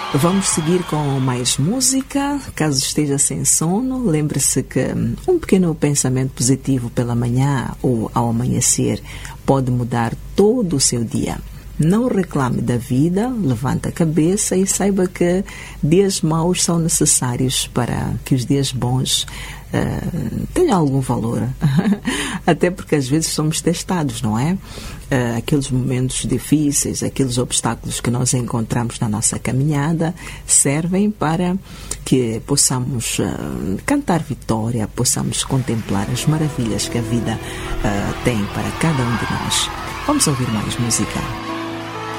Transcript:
Vamos seguir com mais música. Caso esteja sem sono, lembre-se que um pequeno pensamento positivo pela manhã ou ao amanhecer pode mudar todo o seu dia. Não reclame da vida, levante a cabeça e saiba que dias maus são necessários para que os dias bons tenham algum valor. Até porque às vezes somos testados, não é? Aqueles momentos difíceis, aqueles obstáculos que nós encontramos na nossa caminhada servem para que possamos cantar vitória, possamos contemplar as maravilhas que a vida tem para cada um de nós. Vamos ouvir mais música.